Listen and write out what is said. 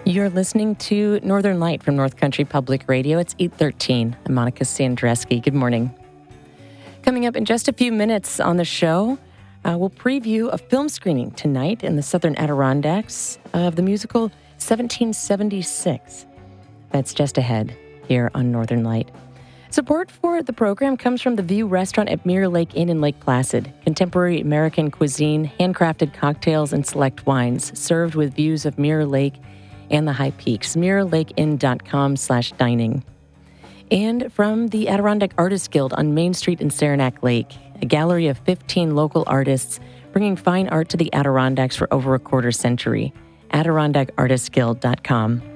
You're listening to Northern Light from North Country Public Radio. It's 8:13. I'm Monica Sandreski. Good morning. Coming up in just a few minutes on the show, we'll preview a film screening tonight in the Southern Adirondacks of the musical 1776. That's just ahead here on Northern Light. Support for the program comes from the View Restaurant at Mirror Lake Inn in Lake Placid. Contemporary American cuisine, handcrafted cocktails, and select wines served with views of Mirror Lake and the High Peaks. MirrorLakeInn.com/dining. And from the Adirondack Artists Guild on Main Street in Saranac Lake, a gallery of 15 local artists bringing fine art to the Adirondacks for over a quarter century. AdirondackArtistsGuild.com.